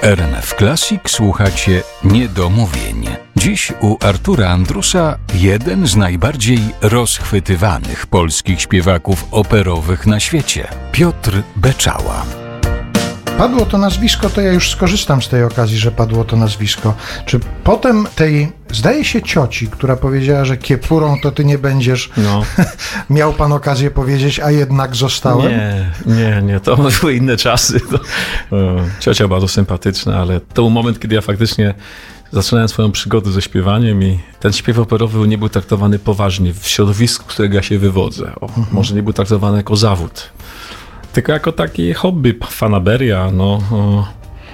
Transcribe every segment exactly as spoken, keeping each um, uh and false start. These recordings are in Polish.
R M F Classic słuchacie Niedomówień. Dziś u Artura Andrusa jeden z najbardziej rozchwytywanych polskich śpiewaków operowych na świecie. Piotr Beczała. Padło to nazwisko, to ja już skorzystam z tej okazji, że padło to nazwisko. Czy potem tej, zdaje się, cioci, która powiedziała, że kiepurą to ty nie będziesz, no. Miał pan okazję powiedzieć, a jednak zostałem? Nie, nie, nie, to były inne czasy. To, o, ciocia bardzo sympatyczna, ale to był moment, kiedy ja faktycznie zaczynałem swoją przygodę ze śpiewaniem i ten śpiew operowy nie był traktowany poważnie w środowisku, z którego ja się wywodzę. O, mhm. Może nie był traktowany jako zawód, tylko jako takie hobby, fanaberia, no. O.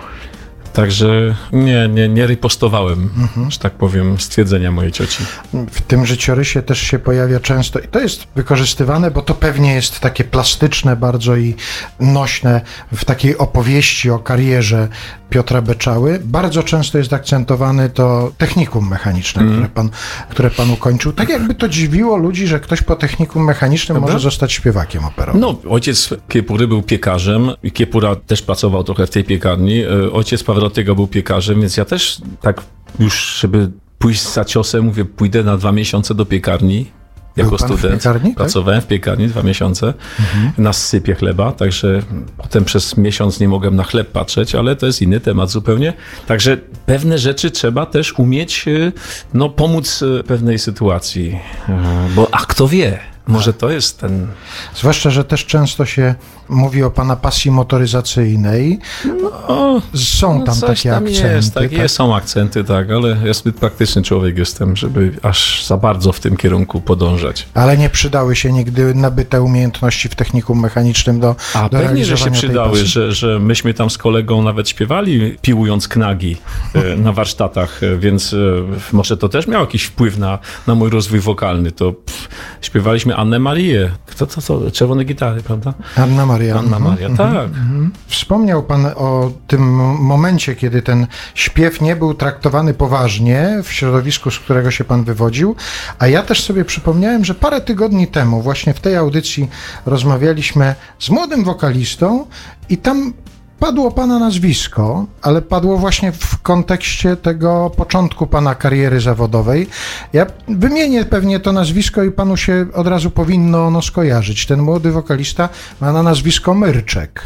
Także nie, nie, nie ripostowałem, mhm. że tak powiem, stwierdzenia mojej cioci. W tym życiorysie też się pojawia często, i to jest wykorzystywane, bo to pewnie jest takie plastyczne bardzo i nośne w takiej opowieści o karierze Piotra Beczały. Bardzo często jest akcentowany to technikum mechaniczne, mm. które, pan, które pan ukończył. Tak jakby to dziwiło ludzi, że ktoś po technikum mechanicznym Dobra. może zostać śpiewakiem operowym. No, ojciec Kiepury był piekarzem i Kiepura też pracował trochę w tej piekarni. Ojciec Pawrotyga był piekarzem, więc ja też tak już, żeby pójść za ciosem, mówię, pójdę na dwa miesiące do piekarni. Jako student pracowałem tak? w piekarni dwa miesiące mhm. na sypie chleba, także potem przez miesiąc nie mogłem na chleb patrzeć, ale to jest inny temat zupełnie. Także pewne rzeczy trzeba też umieć no, pomóc pewnej sytuacji, bo a kto wie, może to jest ten... Zwłaszcza, że też często się mówi o pana pasji motoryzacyjnej. No, są tam no takie tam akcenty. Jest, tak, tak? Jest, są akcenty, tak, ale ja zbyt praktyczny człowiek jestem, żeby aż za bardzo w tym kierunku podążać. Ale nie przydały się nigdy nabyte umiejętności w technikum mechanicznym do, A do pewnie, że się przydały, że, że myśmy tam z kolegą nawet śpiewali, piłując knagi na warsztatach, więc może to też miało jakiś wpływ na, na mój rozwój wokalny. To pff, śpiewaliśmy Annę Marię. Kto to, to? Czerwone gitary, prawda? Anna Maria. Anna Maria, mhm. tak. Mhm. Wspomniał pan o tym momencie, kiedy ten śpiew nie był traktowany poważnie w środowisku, z którego się pan wywodził, a ja też sobie przypomniałem, że parę tygodni temu właśnie w tej audycji rozmawialiśmy z młodym wokalistą i tam padło pana nazwisko, ale padło właśnie w kontekście tego początku pana kariery zawodowej. Ja wymienię pewnie to nazwisko i panu się od razu powinno ono skojarzyć. Ten młody wokalista ma na nazwisko Myrczek.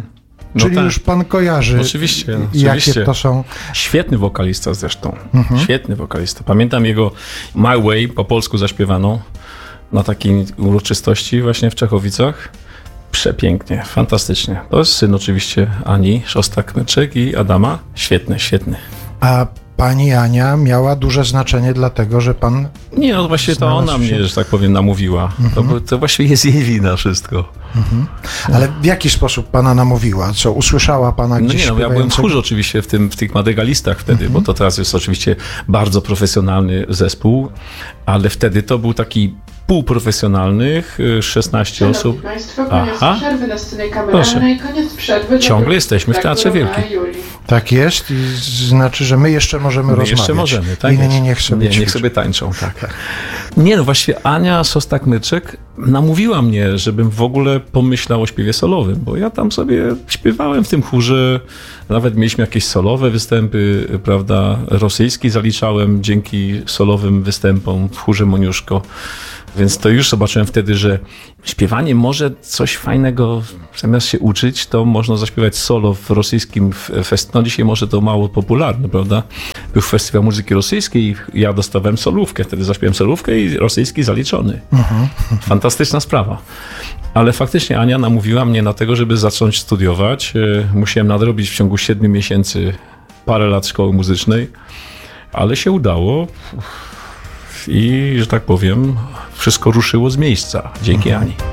No Czyli tak. już pan kojarzy, oczywiście, jakie oczywiście. to są... Świetny wokalista zresztą. Mhm. Świetny wokalista. Pamiętam jego My Way po polsku zaśpiewaną na takiej uroczystości właśnie w Czechowicach. Przepięknie, fantastycznie. To jest syn oczywiście Ani Szostak-Myrczek i Adama. Świetny, świetny. A pani Ania miała duże znaczenie dlatego, że pan... Nie, no właśnie to ona się... mnie, że tak powiem, namówiła. Mhm. To, to właściwie jest jej wina wszystko. Mhm. Ale w jaki sposób pana namówiła? Co, usłyszała pana gdzieś? No nie, no ja byłem w chórze oczywiście w, tym, w tych madegalistach wtedy, mhm. bo to teraz jest oczywiście bardzo profesjonalny zespół, ale wtedy to był taki półprofesjonalnych, szesnaście Szanowni osób. Państwo, koniec Aha. przerwy na scenie kameralnej, koniec przerwy. Ciągle jesteśmy w Teatrze Wielkim. Tak jest i znaczy, że my jeszcze możemy my rozmawiać. jeszcze możemy, tak? Inni niech sobie nie, niech sobie tańczą, tak. Nie, no właściwie Ania Szostak-Myrczek namówiła mnie, żebym w ogóle pomyślał o śpiewie solowym, bo ja tam sobie śpiewałem w tym chórze, nawet mieliśmy jakieś solowe występy, prawda, rosyjski zaliczałem dzięki solowym występom w chórze Moniuszko. Więc to już zobaczyłem wtedy, że śpiewanie może coś fajnego, zamiast się uczyć, to można zaśpiewać solo w rosyjskim festiwalu. No dzisiaj może to mało popularne, prawda? Był festiwal muzyki rosyjskiej i ja dostawałem solówkę. Wtedy zaśpiewałem solówkę i rosyjski zaliczony. Uh-huh. Fantastyczna sprawa. Ale faktycznie Ania namówiła mnie na tego, żeby zacząć studiować. Musiałem nadrobić w ciągu siedmiu miesięcy parę lat szkoły muzycznej, ale się udało. I, że tak powiem, wszystko ruszyło z miejsca dzięki Ani.